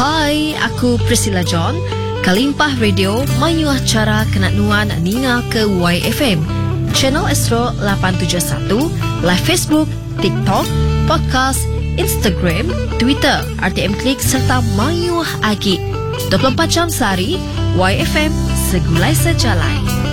Hai, aku Priscilla John. Kalimpah Radio mayuh cara kenat nuan ninga ke YFM. Channel Astro 871, live Facebook, TikTok, podcast, Instagram, Twitter, RTM Klik serta mayuh agi. 24 jam sehari, YFM segulai sejalai.